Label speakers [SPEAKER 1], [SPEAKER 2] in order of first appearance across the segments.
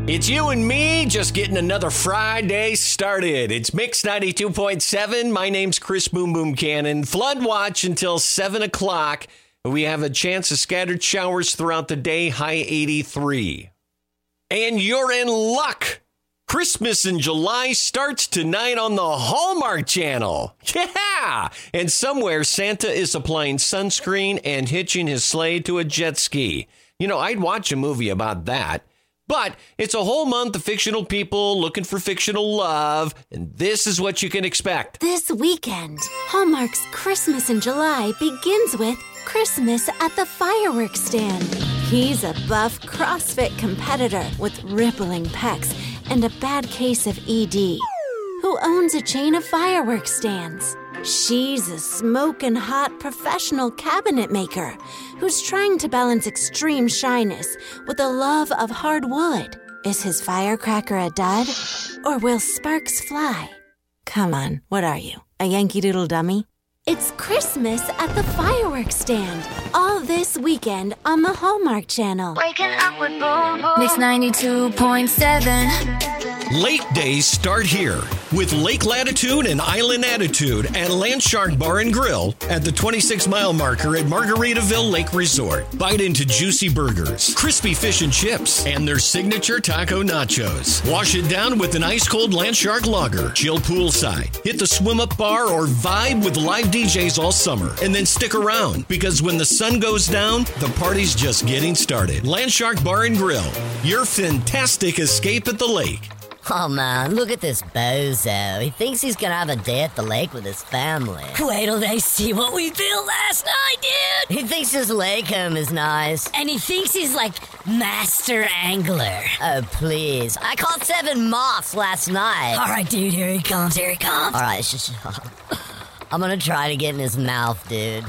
[SPEAKER 1] It's you and me just getting another Friday started. It's Mix 92.7. My name's Chris Boom Boom Cannon. Flood watch until 7 o'clock. We have a chance of scattered showers throughout the day, high 83. And you're in luck. Christmas in July starts tonight on the Hallmark Channel. Yeah! And somewhere Santa is applying sunscreen and hitching his sleigh to a jet ski. You know, I'd watch a movie about that. But it's a whole month of fictional people looking for fictional love, and this is what you can expect.
[SPEAKER 2] This weekend, Hallmark's Christmas in July begins with Christmas at the fireworks stand. He's a buff CrossFit competitor with rippling pecs and a bad case of ED, who owns a chain of fireworks stands. She's a smoking hot professional cabinet maker who's trying to balance extreme shyness with a love of hard wood. Is his firecracker a dud, or will sparks fly? Come on, what are you, a Yankee Doodle dummy? It's Christmas at the fireworks stand, all this weekend on the Hallmark Channel.
[SPEAKER 3] Waking up with boom boom.
[SPEAKER 4] Mix 92.7.
[SPEAKER 1] Lake days start here with Lake Latitude and Island Attitude at Landshark Bar and Grill at the 26-mile marker at Margaritaville Lake Resort. Bite into juicy burgers, crispy fish and chips, and their signature taco nachos. Wash it down with an ice-cold Landshark lager. Chill poolside. Hit the swim-up bar or vibe with live DJs all summer. And then stick around, because when the sun goes down, the party's just getting started. Landshark Bar and Grill, your fantastic escape at the lake.
[SPEAKER 5] Oh man, look at this bozo. He thinks he's gonna have a day at the lake with his family. Wait till they see what we built last night, dude! He thinks his lake home is nice. And he thinks he's like master angler. Oh please, I caught 7 moths last night. Alright dude, here he comes. Alright, I'm gonna try to get in his mouth, dude.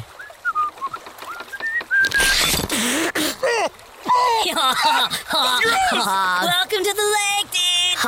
[SPEAKER 5] Welcome to the lake, dude!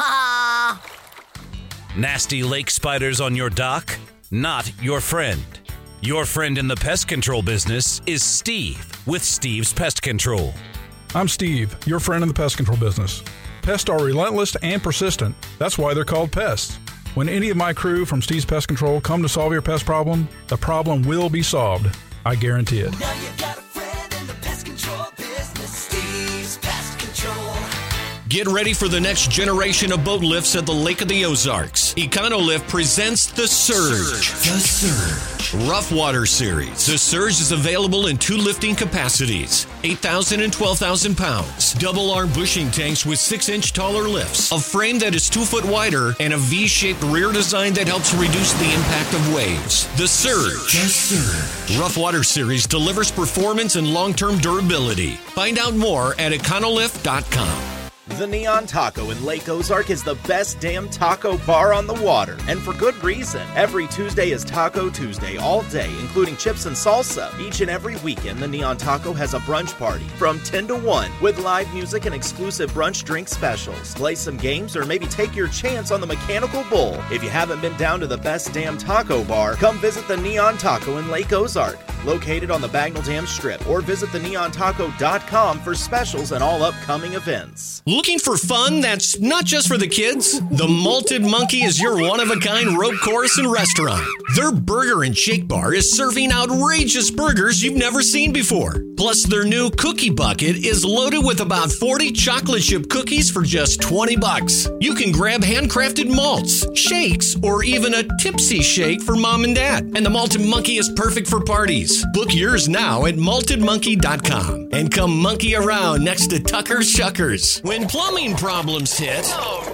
[SPEAKER 6] Nasty lake spiders on your dock? Not your friend. Your friend in the pest control business is Steve with Steve's Pest Control.
[SPEAKER 7] I'm Steve, your friend in the pest control business. Pests are relentless and persistent. That's why they're called pests. When any of my crew from Steve's Pest Control come to solve your pest problem, the problem will be solved. I guarantee it.
[SPEAKER 8] Now you got a friend in the pest control business, Steve's Pest Control.
[SPEAKER 1] Get ready for the next generation of boat lifts at the Lake of the Ozarks. Econolift presents The Surge. The Surge. Rough Water Series. The Surge is available in 2 lifting capacities, 8,000 and 12,000 pounds. Double-arm bushing tanks with 6-inch taller lifts, a frame that is 2 foot wider, and a V-shaped rear design that helps reduce the impact of waves. The Surge. The Surge. Rough Water Series delivers performance and long-term durability. Find out more at econolift.com.
[SPEAKER 9] The Neon Taco in Lake Ozark is the best damn taco bar on the water, and for good reason. Every Tuesday is Taco Tuesday all day, including chips and salsa. Each and every weekend, the Neon Taco has a brunch party from 10 to 1 with live music and exclusive brunch drink specials. Play some games or maybe take your chance on the Mechanical Bull. If you haven't been down to the best damn taco bar, come visit the Neon Taco in Lake Ozark, located on the Bagnell Dam Strip, or visit theneontaco.com for specials and all upcoming events.
[SPEAKER 1] Looking for fun that's not just for the kids? The Malted Monkey is your one-of-a-kind rope course and restaurant. Their burger and shake bar is serving outrageous burgers you've never seen before. Plus, their new cookie bucket is loaded with about 40 chocolate chip cookies for just $20. You can grab handcrafted malts, shakes, or even a tipsy shake for mom and dad. And the Malted Monkey is perfect for parties. Book yours now at maltedmonkey.com and come monkey around next to Tucker's Shuckers. When plumbing problems hit,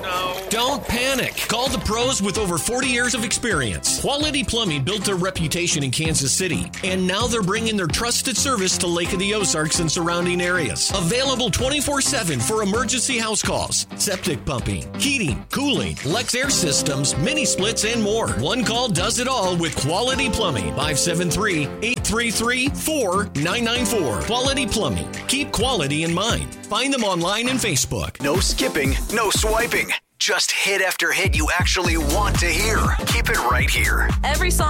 [SPEAKER 1] don't panic. Call the pros with over 40 years of experience. Quality Plumbing built their reputation in Kansas City, and now they're bringing their trusted service to Lake of the Ozarks and surrounding areas. Available 24/7 for emergency house calls, septic pumping, heating, cooling, Lex Air Systems, mini splits, and more. One call does it all with Quality Plumbing. 573-833-4994. Quality Plumbing. Keep quality in mind. Find them online and Facebook.
[SPEAKER 10] No skipping, no swiping. Just hit after hit you actually want to hear. Keep it right here.
[SPEAKER 4] Every song